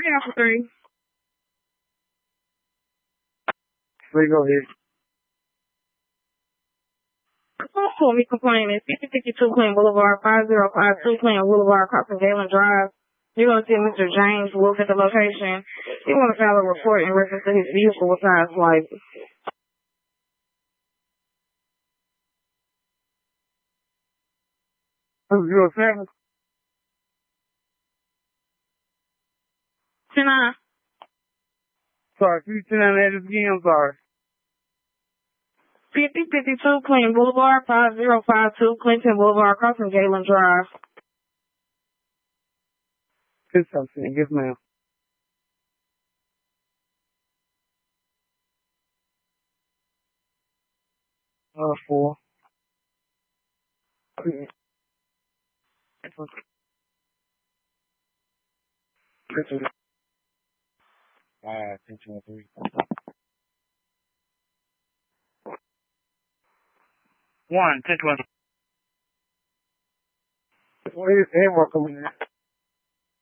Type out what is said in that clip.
down for 3. Please go ahead. Don't call me complaining. 5052 Clinton Boulevard, 5052 Clinton Boulevard, crossing Galen Drive. You're going to see Mr. James Wolf at the location. You want to file a report in reference to his vehicle with size light. This is your service. 10-9. Sorry, can you send that address again? I'm sorry. 5052 Clinton Boulevard, 5052 Clinton Boulevard, crossing Galen Drive. Good something. Yes, ma'am. Four. Okay. Attention 3. One, 10-20. Where is the welcome in?